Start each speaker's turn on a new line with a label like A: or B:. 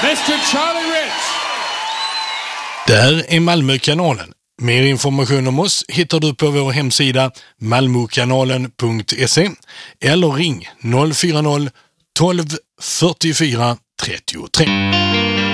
A: Mr. Charlie Rich.
B: Där är Malmökanalen. Mer information om oss hittar du på vår hemsida malmokanalen.se eller ring 040 12 44 33.